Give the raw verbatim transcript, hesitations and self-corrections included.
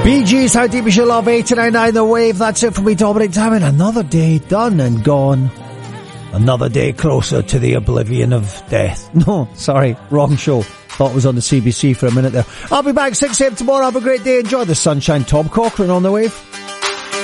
Bee Gees, How Deep Is Your Love, eighty-nine point nine The Wave. That's it for me, Dominic Diamond. Another day done and gone. Another day closer to the oblivion of death. No, sorry, wrong show. Thought it was on the C B C for a minute there. I'll be back six a.m. tomorrow. Have a great day. Enjoy the sunshine. Tom Cochrane on The Wave.